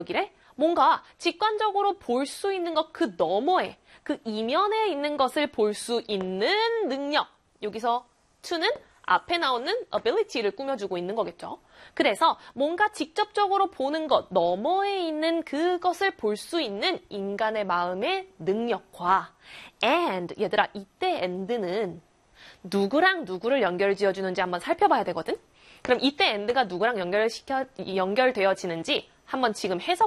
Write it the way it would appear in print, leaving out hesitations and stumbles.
이래 뭔가 직관적으로 볼 수 있는 것 그 너머에 그 이면에 있는 것을 볼 수 있는 능력. 여기서 to는 앞에 나오는 ability를 꾸며주고 있는 거겠죠. 그래서 뭔가 직접적으로 보는 것 너머에 있는 그것을 볼 수 있는 인간의 마음의 능력과 and 얘들아 이때 and는 누구랑 누구를 연결 지어주는지 한번 살펴봐야 되거든. 그럼 이때 and가 누구랑 연결되어지는지 한번 지금 해석